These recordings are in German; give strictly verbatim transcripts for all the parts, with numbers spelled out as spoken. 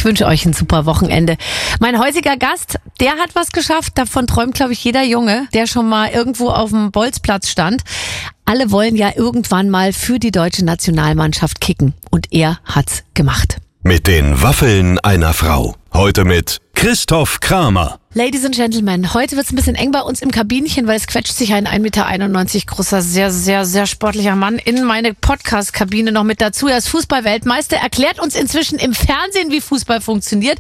Ich wünsche euch ein super Wochenende. Mein heutiger Gast, der hat was geschafft. Davon träumt, glaube ich, jeder Junge, der schon mal irgendwo auf dem Bolzplatz stand. Alle wollen ja irgendwann mal für die deutsche Nationalmannschaft kicken. Und er hat's gemacht. Mit den Waffeln einer Frau. Heute mit Christoph Kramer. Ladies and Gentlemen, heute wird's ein bisschen eng bei uns im Kabinchen, weil es quetscht sich ein ein Meter einundneunzig großer, sehr, sehr, sehr sportlicher Mann in meine Podcast-Kabine noch mit dazu. Er ist Fußball-Weltmeister, erklärt uns inzwischen im Fernsehen, wie Fußball funktioniert,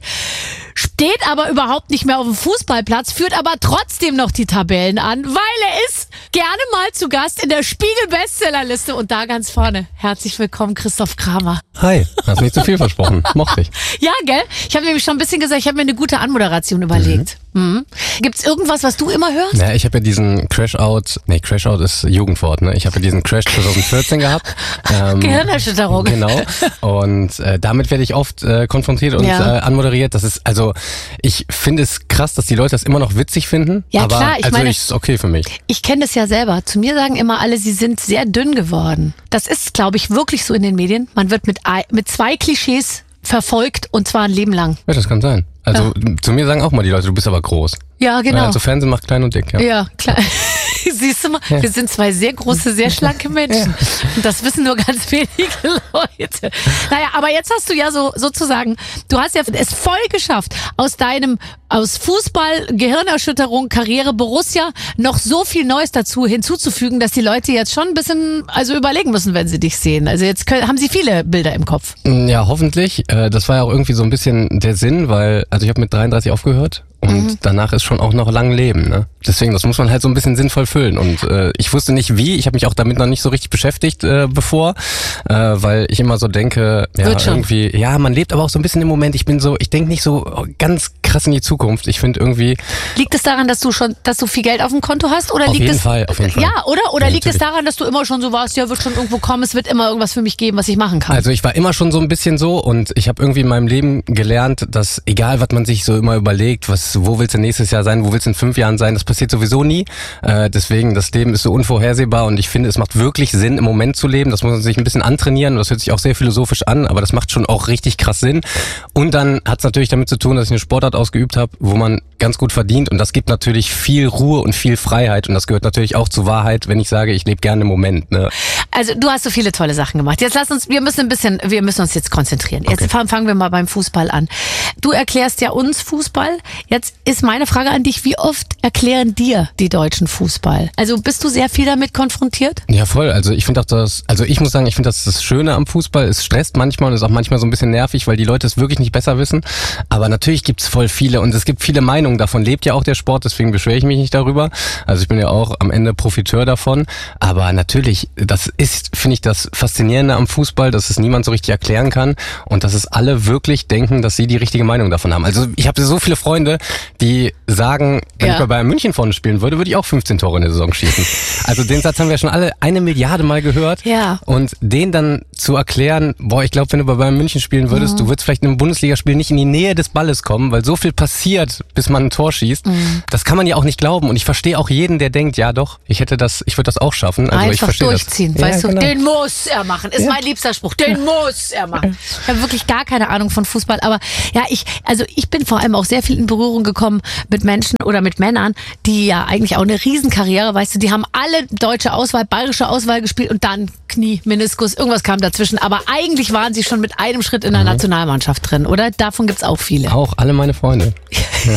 steht aber überhaupt nicht mehr auf dem Fußballplatz, führt aber trotzdem noch die Tabellen an, weil er ist gerne mal zu Gast in der Spiegel-Bestsellerliste und da ganz vorne. Herzlich willkommen, Christoph Kramer. Hi, hast nicht zu viel versprochen, mochte ich. Ja, gell? Ich habe nämlich schon ein bisschen gesagt, ich habe mir eine gute Anmoderation überlegt. Mhm. Mhm. Gibt's irgendwas, was du immer hörst? Ja, ich habe ja diesen Crash-Out, nee, Crash-Out ist Jugendwort, ne? Ich habe ja diesen Crash zwanzig vierzehn gehabt. Ähm, Gehirnerschütterung. Genau. Und äh, damit werde ich oft äh, konfrontiert und ja. äh, anmoderiert. Das ist, also, ich finde es krass, dass die Leute das immer noch witzig finden. Ja, aber klar. Ich also meine, ist okay für mich. Ich kenne das ja selber. Zu mir sagen immer alle, sie sind sehr dünn geworden. Das ist, glaube ich, wirklich so in den Medien. Man wird mit, mit zwei Klischees verfolgt und zwar ein Leben lang. Ja, das kann sein. Also ja. Zu mir sagen auch mal die Leute, du bist aber groß. Ja, genau. Also Fernsehen macht klein und dick, ja. Ja, klar. Siehst du mal, ja. Wir sind zwei sehr große, sehr schlanke Menschen. Ja. Und das wissen nur ganz wenige Leute. Naja, aber jetzt hast du ja so sozusagen, du hast ja es voll geschafft, aus deinem, aus Fußball, Gehirnerschütterung, Karriere, Borussia, noch so viel Neues dazu hinzuzufügen, dass die Leute jetzt schon ein bisschen, also überlegen müssen, wenn sie dich sehen. Also jetzt können, haben sie viele Bilder im Kopf. Ja, hoffentlich. Das war ja auch irgendwie so ein bisschen der Sinn, weil, also ich habe mit dreiunddreißig aufgehört. Und mhm. danach ist schon auch noch lang Leben, ne? Deswegen, das muss man halt so ein bisschen sinnvoll füllen. Und äh, ich wusste nicht wie, ich habe mich auch damit noch nicht so richtig beschäftigt äh, bevor, äh, weil ich immer so denke, ja, irgendwie, ja, man lebt aber auch so ein bisschen im Moment. Ich bin so, ich denke nicht so ganz krass in die Zukunft. Ich finde irgendwie. Liegt es daran, dass du schon, dass du viel Geld auf dem Konto hast? Oder auf liegt jeden es, Fall, auf jeden Fall. Ja, oder? Oder ja, liegt natürlich. es daran, dass du immer schon so warst, ja, wird schon irgendwo kommen, es wird immer irgendwas für mich geben, was ich machen kann? Also ich war immer schon so ein bisschen so und ich habe irgendwie in meinem Leben gelernt, dass egal, was man sich so immer überlegt, was, wo willst du nächstes Jahr sein, wo willst du in fünf Jahren sein, das passiert sowieso nie. Äh, deswegen, das Leben ist so unvorhersehbar und ich finde, es macht wirklich Sinn, im Moment zu leben. Das muss man sich ein bisschen antrainieren. Das hört sich auch sehr philosophisch an, aber das macht schon auch richtig krass Sinn. Und dann hat es natürlich damit zu tun, dass ich eine Sportart ausgeübt habe, wo man ganz gut verdient und das gibt natürlich viel Ruhe und viel Freiheit und das gehört natürlich auch zur Wahrheit, wenn ich sage, ich lebe gerne im Moment. Ne? Also du hast so viele tolle Sachen gemacht. Jetzt lass uns, wir müssen ein bisschen, wir müssen uns jetzt konzentrieren. Jetzt okay. fangen wir mal beim Fußball an. Du erklärst ja uns Fußball. Jetzt ist meine Frage an dich, wie oft erklären dir die Deutschen Fußball? Also bist du sehr viel damit konfrontiert? Ja, voll. Also ich finde auch das, also ich muss sagen, ich finde das das Schöne am Fußball. Es stresst manchmal und ist auch manchmal so ein bisschen nervig, weil die Leute es wirklich nicht besser wissen. Aber natürlich gibt's voll viele und es gibt viele Meinungen. Davon lebt ja auch der Sport, deswegen beschwere ich mich nicht darüber. Also ich bin ja auch am Ende Profiteur davon. Aber natürlich, das ist, finde ich, das Faszinierende am Fußball, dass es niemand so richtig erklären kann und dass es alle wirklich denken, dass sie die richtige Meinung davon haben. Also ich habe so viele Freunde, die sagen, wenn ja. ich bei Bayern München vorne spielen würde, würde ich auch fünfzehn Tore in der Saison schießen. Also den Satz haben wir schon alle eine Milliarde Mal gehört. Ja. Und den dann zu erklären, boah, ich glaube, wenn du bei Bayern München spielen würdest, mhm. du würdest vielleicht in einem Bundesligaspiel nicht in die Nähe des Balles kommen, weil so viel passiert, bis man ein Tor schießt. Mhm. Das kann man ja auch nicht glauben. Und ich verstehe auch jeden, der denkt, ja doch, ich hätte das, ich würde das auch schaffen. Also Einfach ich verstehe durchziehen, das. weißt ja, du, genau. den muss er machen. Ist ja. mein liebster Spruch. Den muss er machen. Ich habe wirklich gar keine Ahnung von Fußball, aber ja, ich, also ich bin vor allem auch sehr viel in Berührung gekommen mit Menschen oder mit Männern, die ja eigentlich auch eine Riesenkarriere, weißt du, die haben alle deutsche Auswahl, bayerische Auswahl gespielt und dann Knie, Meniskus, irgendwas kam dazwischen. Aber eigentlich waren sie schon mit einem Schritt in der mhm. Nationalmannschaft drin, oder? Davon gibt's auch viele. Auch, alle meine Freunde. Ja.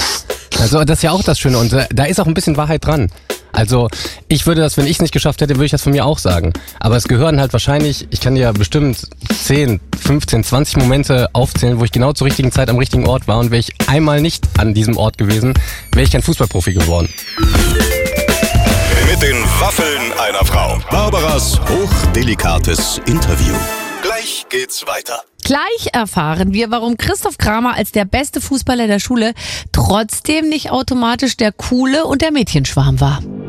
Also das ist ja auch das Schöne und äh, da ist auch ein bisschen Wahrheit dran. Also ich würde das, wenn ich es nicht geschafft hätte, würde ich das von mir auch sagen. Aber es gehören halt wahrscheinlich, ich kann dir ja bestimmt zehn, fünfzehn, zwanzig Momente aufzählen, wo ich genau zur richtigen Zeit am richtigen Ort war. Und wäre ich einmal nicht an diesem Ort gewesen, wäre ich kein Fußballprofi geworden. Mit den Waffeln einer Frau. Barbaras hochdelikates Interview. Gleich geht's weiter. Gleich erfahren wir, warum Christoph Kramer als der beste Fußballer der Schule trotzdem nicht automatisch der Coole und der Mädchenschwarm war.